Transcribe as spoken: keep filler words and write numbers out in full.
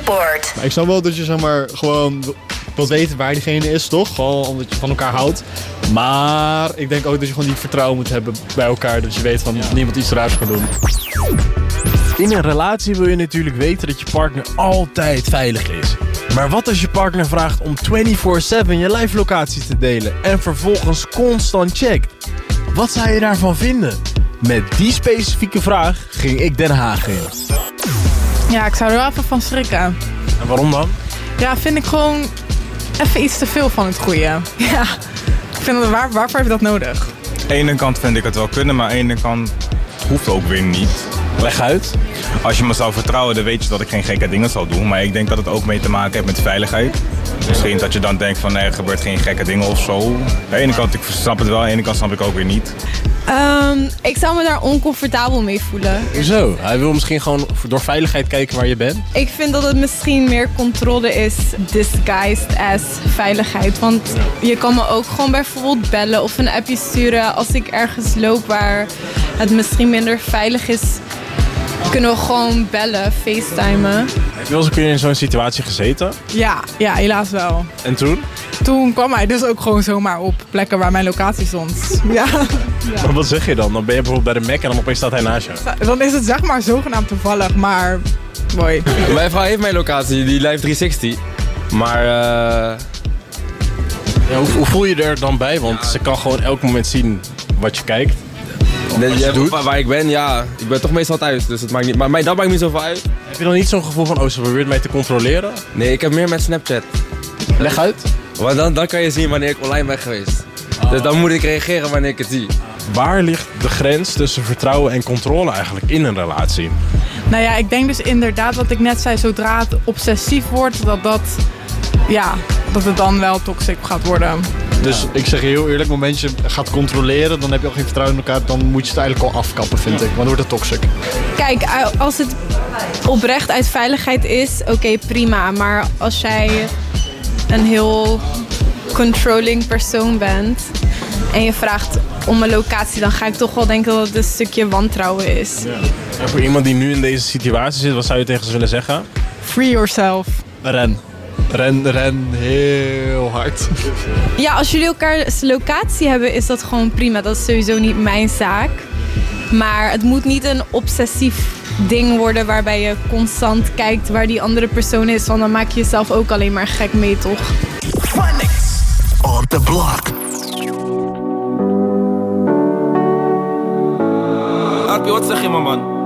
Sport. Ik snap wel dat je zeg maar gewoon wilt weten waar diegene is, toch? Gewoon omdat je van elkaar houdt. Maar ik denk ook dat je gewoon die vertrouwen moet hebben bij elkaar. Dat je weet van ja. niemand iets raars gaat doen. In een relatie wil je natuurlijk weten dat je partner altijd veilig is. Maar wat als je partner vraagt om vierentwintig zeven je live locatie te delen en vervolgens constant checkt? Wat zou je daarvan vinden? Met die specifieke vraag ging ik Den Haag in. Ja, ik zou er wel even van schrikken. En waarom dan? Ja, vind ik gewoon even iets te veel van het goede. Ja, ik vind dat, waar, waarvoor heb je dat nodig? Aan de ene kant vind ik het wel kunnen, maar aan de ene kant hoeft ook weer niet. Leg uit. Als je me zou vertrouwen, dan weet je dat ik geen gekke dingen zal doen. Maar ik denk dat het ook mee te maken heeft met veiligheid. Misschien dat je dan denkt van nee, er gebeurt geen gekke dingen of zo. Aan de ene kant, ik snap het wel, aan de ene kant snap ik ook weer niet. Um, ik zou me daar oncomfortabel mee voelen. Hoezo? Hij wil misschien gewoon door veiligheid kijken waar je bent? Ik vind dat het misschien meer controle is disguised as veiligheid. Want je kan me ook gewoon bijvoorbeeld bellen of een appje sturen als ik ergens loop waar het misschien minder veilig is. Kunnen we gewoon bellen, facetimen. Heb je wel eens een keer in zo'n situatie gezeten? Ja, ja, helaas wel. En toen? Toen kwam hij dus ook gewoon zomaar op plekken waar mijn locatie stond. Ja. Ja. Maar wat zeg je dan? Dan ben je bijvoorbeeld bij de Mac en dan opeens staat hij naast je. Dan is het zeg maar zogenaamd toevallig, maar mooi. Mijn vrouw heeft mijn locatie, die Live driehonderdzestig. Maar uh... ja, hoe, hoe voel je er dan bij? Want ze kan gewoon elk moment zien wat je kijkt. Nee, je doet. Waar, waar ik ben, ja, ik ben toch meestal thuis, dus het maakt niet, maar mij, dat maakt niet zoveel uit. Heb je dan niet zo'n gevoel van, oh, ze probeert mij te controleren? Nee, ik heb meer met Snapchat. Leg uit. Want dan, dan kan je zien wanneer ik online ben geweest. Oh. Dus dan moet ik reageren wanneer ik het zie. Waar ligt de grens tussen vertrouwen en controle eigenlijk in een relatie? Nou ja, ik denk dus inderdaad wat ik net zei, zodra het obsessief wordt, dat dat, ja, dat het dan wel toxic gaat worden. Dus ik zeg je heel eerlijk, op het moment dat je gaat controleren, dan heb je al geen vertrouwen in elkaar, dan moet je het eigenlijk al afkappen, vind ik. Want dan wordt het toxic. Kijk, als het oprecht uit veiligheid is, oké, okay, prima. Maar als jij een heel controlling persoon bent en je vraagt om een locatie, dan ga ik toch wel denken dat het een stukje wantrouwen is. Ja. En voor iemand die nu in deze situatie zit, wat zou je tegen ze willen zeggen? Free yourself. Ren. Ren, ren heel hard. Ja, als jullie elkaars locatie hebben, is dat gewoon prima. Dat is sowieso niet mijn zaak. Maar het moet niet een obsessief ding worden waarbij je constant kijkt waar die andere persoon is. Want dan maak je jezelf ook alleen maar gek mee, toch? Phonics on the block. Arpie, wat zeg je, man?